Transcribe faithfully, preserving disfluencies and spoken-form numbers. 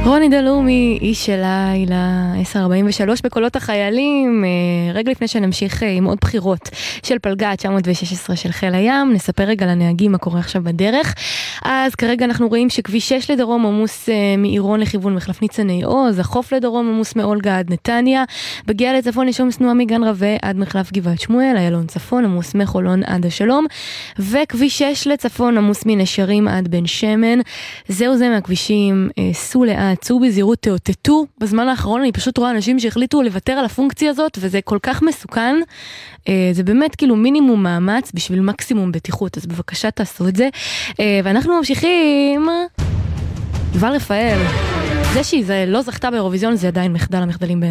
רוני דלומי, איש של לילה, עשר ארבעים ושלוש בקולות החיילים. רגע לפני שנמשיך עם עוד בחירות של פלגה תשע מאות ושש עשרה של חיל הים, נספר רגע לנהגים מה קורה עכשיו בדרך. אז כרגע אנחנו רואים שכביש שש לדרום עמוס מעירון לכיוון מחלף ניצני עוז, החוף לדרום עמוס מאולגה עד נתניה, בגיע לצפון יש עומס תנועה מגן רווה עד מחלף גבעת שמואל, איילון צפון עמוס מחולון עד השלום, וכביש שש לצפון עמוס מנשרים עד בן שמן. זהו זה מהכבישים, סעו לאט, צאו בזהירות, תאותתו. בזמן האחרון אני פשוט רואה אנשים שהחליטו לוותר על הפונקציה הזאת, וזה כל כך מסוכן. זה באמת כאילו מינימום מאמץ בשביל מקסימום בטיחות, אז בבקשה תעשו את זה. ואנחנו ממשיכים. יובל רפאל, זה שהיא לא זכתה באירוויזיון זה עדיין מחדל המחדלים בעיניי.